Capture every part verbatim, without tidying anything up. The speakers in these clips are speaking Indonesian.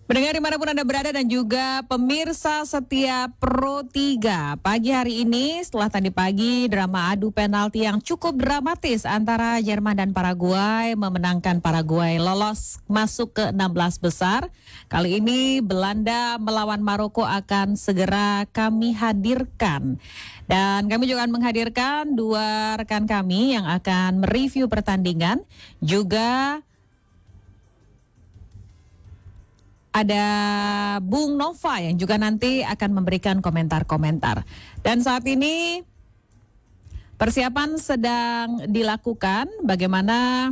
Pendengar dimanapun Anda berada dan juga pemirsa setia Pro tiga. Pagi hari ini setelah tadi pagi drama adu penalti yang cukup dramatis antara Jerman dan Paraguay memenangkan Paraguay lolos masuk ke enam belas besar. Kali ini Belanda melawan Maroko akan segera kami hadirkan. Dan kami juga akan menghadirkan dua rekan kami yang akan mereview pertandingan. Juga ada Bung Nova yang juga nanti akan memberikan komentar-komentar. Dan saat ini persiapan sedang dilakukan bagaimana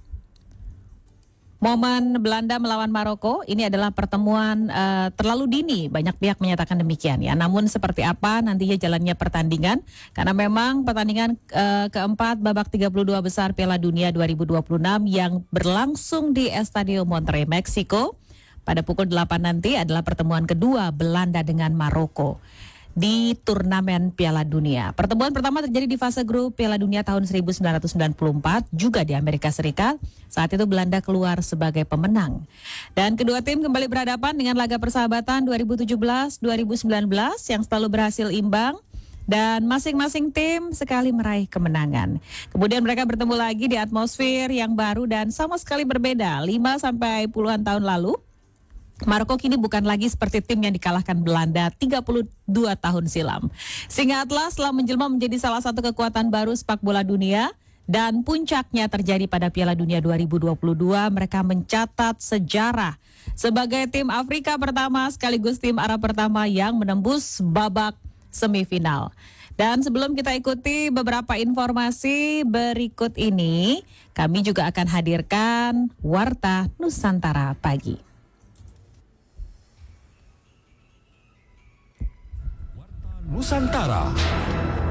momen Belanda melawan Maroko. Ini adalah pertemuan uh, terlalu dini, banyak pihak menyatakan demikian ya. Namun seperti apa nantinya jalannya pertandingan, karena memang pertandingan uh, keempat babak tiga puluh dua besar Piala Dunia dua ribu dua puluh enam yang berlangsung di Estadio Monterrey, Meksiko. Pada pukul delapan nanti adalah pertemuan kedua Belanda dengan Maroko di turnamen Piala Dunia. Pertemuan pertama terjadi di fase grup Piala Dunia tahun seribu sembilan ratus sembilan puluh empat, juga di Amerika Serikat. Saat itu Belanda keluar sebagai pemenang. Dan kedua tim kembali berhadapan dengan laga persahabatan dua ribu tujuh belas dua ribu sembilan belas yang selalu berhasil imbang. Dan masing-masing tim sekali meraih kemenangan. Kemudian mereka bertemu lagi di atmosfer yang baru dan sama sekali berbeda. lima sampai puluhan tahun lalu, Maroko kini bukan lagi seperti tim yang dikalahkan Belanda tiga puluh dua tahun silam. Singa Atlas telah menjelma menjadi salah satu kekuatan baru sepak bola dunia. Dan puncaknya terjadi pada Piala Dunia dua ribu dua puluh dua. Mereka mencatat sejarah sebagai tim Afrika pertama sekaligus tim Arab pertama yang menembus babak semifinal. Dan sebelum kita ikuti beberapa informasi berikut ini, kami juga akan hadirkan Warta Nusantara Pagi. Nusantara.